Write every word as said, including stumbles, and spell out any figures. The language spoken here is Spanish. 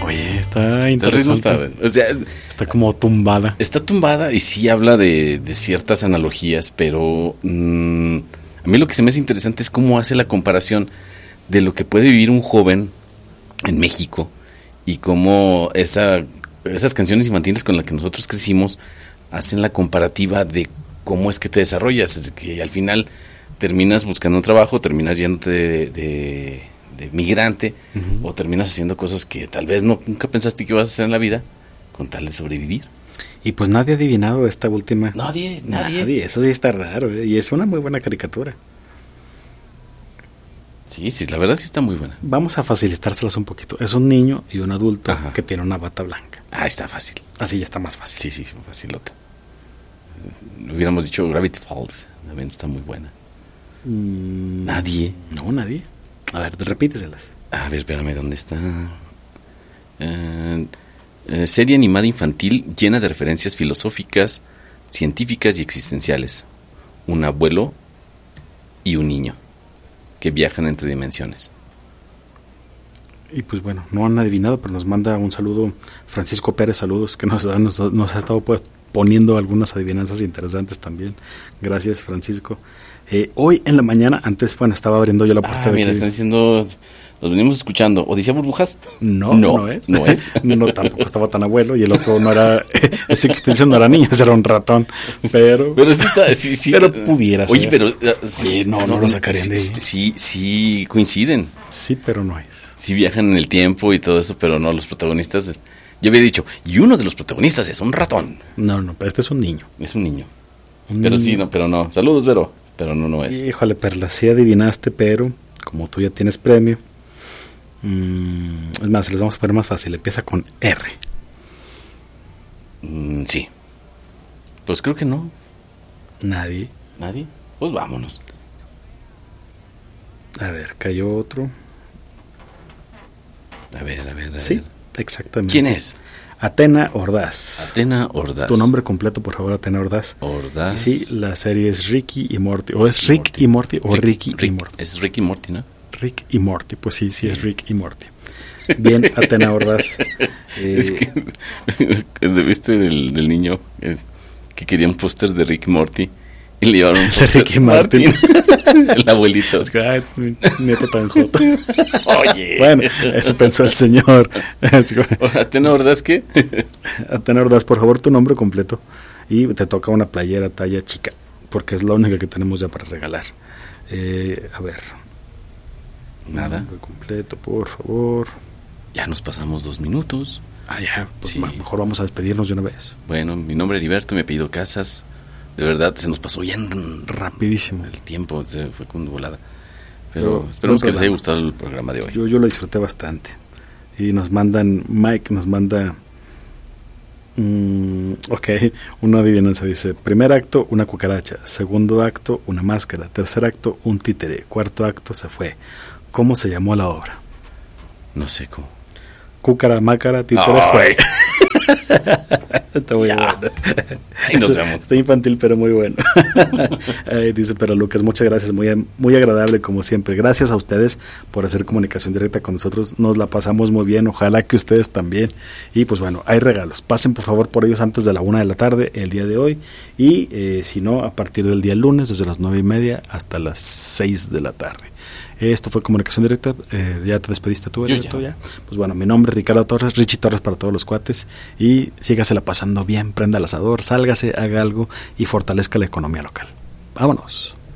Oye, está Esta ritmo interesante. está, o sea, Está como tumbada. está tumbada y sí habla de, de ciertas analogías, pero mm, a mí lo que se me hace interesante es cómo hace la comparación de lo que puede vivir un joven en México y cómo esa, esas canciones infantiles con las que nosotros crecimos hacen la comparativa de cómo es que te desarrollas, es que al final terminas buscando un trabajo, terminas yéndote de, de, de migrante, uh-huh, o terminas haciendo cosas que tal vez no, nunca pensaste que ibas a hacer en la vida con tal de sobrevivir. Y pues nadie ha adivinado esta última. Nadie, nadie. Nadie, eso sí está raro, ¿eh? Y es una muy buena caricatura. Sí, sí, la verdad sí está muy buena. Vamos a facilitárselas un poquito. Es un niño y un adulto, ajá, que tiene una bata blanca. Ah, está fácil. Así ya está más fácil. Sí, sí, facilota. Hubiéramos dicho Gravity Falls, también está muy buena. Mm, nadie. No, nadie. A ver, repíteselas. A ver, espérame, ¿dónde está? Eh, eh, serie animada infantil llena de referencias filosóficas, científicas y existenciales. Un abuelo y un niño que viajan entre dimensiones. Y pues bueno, no han adivinado, pero nos manda un saludo Francisco Pérez, saludos, que nos, nos, nos ha estado pues, poniendo algunas adivinanzas interesantes también. Gracias, Francisco. Eh, hoy en la mañana, antes, bueno, estaba abriendo yo la puerta ah, de mira, aquí. Están diciendo, los venimos escuchando. ¿Odisea Burbujas? No, no, no es. No es. No, tampoco estaba tan abuelo, y el otro no era, ese que estoy diciendo no era niño, ese era un ratón. Pero, pero sí está, sí, sí pero está, pudiera oye, ser. pero, uh, sí, oye, no, no, no lo sacarían de ahí. Sí, sí, sí coinciden. Sí, pero no es. Sí viajan en el tiempo y todo eso, pero no, los protagonistas, es, yo había dicho, y uno de los protagonistas es un ratón. No, no, pero este es un niño. Es un niño. Un pero niño. Sí, no, pero no. Saludos, Vero, pero no, no es. Híjole, Perla, sí adivinaste, pero como tú ya tienes premio, mmm, es más, les vamos a poner más fácil, empieza con R. Mm, sí. Pues creo que no. Nadie. ¿Nadie? Pues vámonos. A ver, cayó otro. A ver, a ver, a sí, ver. Exactamente. ¿Quién es? Atena Ordaz. Atena Ordaz. Tu nombre completo, por favor, Atena Ordaz. Ordaz. Y sí, la serie es Ricky y Morty. O es Rick Morty. y Morty o Rick, Ricky Rick, y Morty. Es Rick y Morty, ¿no? Rick y Morty, pues sí, sí, sí. Es Rick y Morty. Bien, Atena Ordaz. Eh, es que, ¿viste del, del niño eh, que quería un póster de Rick y Morty? Y le llevaron un póster Ricky Martin. El abuelito. Es que, ay, mi nieto tan joto. Oye. Bueno, eso pensó el señor. ¿Atena Ordaz qué? Atena Ordaz, por favor, tu nombre completo. Y te toca una playera talla chica, porque es la única que tenemos ya para regalar. Eh, a ver. Nada. Nombre completo, por favor. Ya nos pasamos dos minutos. Ah, ya, pues sí. Mejor vamos a despedirnos de una vez. Bueno, mi nombre es Heriberto, mi apellido Casas. De verdad, se nos pasó bien rapidísimo el tiempo, se fue con volada. Pero, Pero esperemos que les haya gustado el programa de hoy. Yo, yo lo disfruté bastante. Y nos mandan, Mike nos manda, mmm, ok, una adivinanza. Dice, primer acto, una cucaracha. Segundo acto, una máscara. Tercer acto, un títere. Cuarto acto, se fue. ¿Cómo se llamó la obra? No sé cómo. Cúcara, mácara, títere, fue. Está muy ya. bueno. Ahí nos vemos. Está infantil, pero muy bueno. Ay, dice, pero Lucas, muchas gracias. Muy, muy agradable, como siempre. Gracias a ustedes por hacer comunicación directa con nosotros. Nos la pasamos muy bien. Ojalá que ustedes también. Y pues bueno, hay regalos. Pasen por favor por ellos antes de la una de la tarde, el día de hoy. Y eh, si no, a partir del día lunes, desde las nueve y media hasta las seis de la tarde. Esto fue Comunicación Directa. Eh, ¿Ya te despediste tú, Heriberto? Ya. Pues bueno, mi nombre es Ricardo Torres, Richie Torres para todos los cuates. Y sígasela pasando bien, prenda el asador, sálgase, haga algo y fortalezca la economía local. Vámonos.